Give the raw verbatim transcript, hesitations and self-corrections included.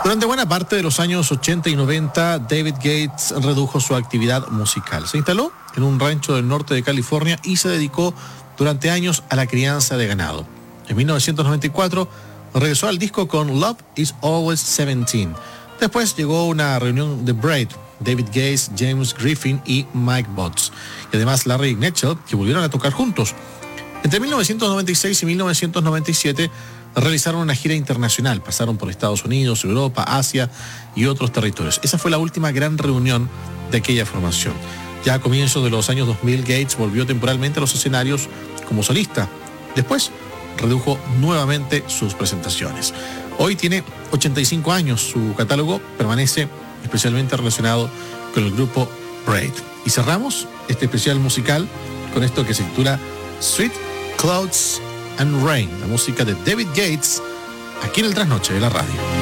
Durante buena parte de los años ochenta y noventa, David Gates redujo su actividad musical. Se instaló en un rancho del norte de California y se dedicó durante años a la crianza de ganado. En mil novecientos noventa y cuatro regresó al disco con Love is Always seventeen. Después llegó una reunión de Braid, David Gates, James Griffin y Mike Botts. Y además Larry Knetchell, que volvieron a tocar juntos. Entre mil novecientos noventa y seis y mil novecientos noventa y siete realizaron una gira internacional. Pasaron por Estados Unidos, Europa, Asia y otros territorios. Esa fue la última gran reunión de aquella formación. Ya a comienzos de los años dos mil, Gates volvió temporalmente a los escenarios como solista. Después redujo nuevamente sus presentaciones. Hoy tiene ochenta y cinco años. Su catálogo permanece especialmente relacionado con el grupo Braid. Y cerramos este especial musical con esto que se titula Sweet Clouds and Rain, la música de David Gates, aquí en el Trasnoche de la radio.